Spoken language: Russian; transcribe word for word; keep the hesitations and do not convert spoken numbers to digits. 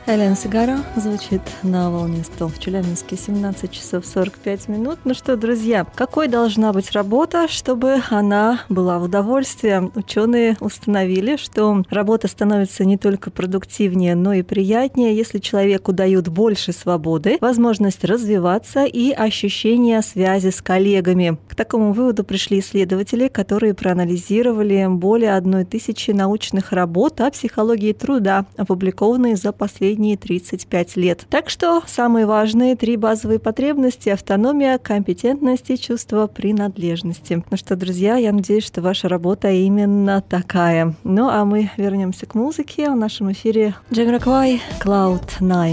Элен Сигаро звучит на волне сто в Челябинске, семнадцать часов сорок пять минут. Ну что, друзья, какой должна быть работа, чтобы она была в удовольствие? Ученые установили, что работа становится не только продуктивнее, но и приятнее, если человеку дают больше свободы, возможность развиваться и ощущение связи с коллегами. К такому выводу пришли исследователи, которые проанализировали более одной тысячи научных работ о психологии труда, опубликованные за последние тридцать пять лет. Так что самые важные три базовые потребности — автономия, компетентность и чувство принадлежности. Ну что, друзья, я надеюсь, что ваша работа именно такая. Ну а мы вернемся к музыке. В нашем эфире Джамироквай, клауд найн.